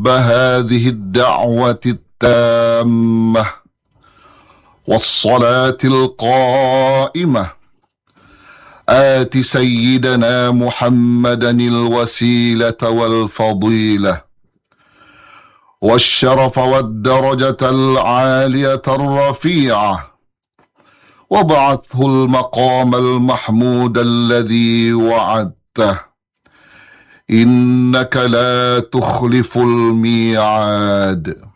رب هذه الدعوة التامة والصلاة القائمة آت سيدنا محمدا الوسيلة والفضيلة والشرف والدرجة العالية الرفيعة، وابعثه المقام المحمود الذي وعدته، إنك لا تخلف الميعاد.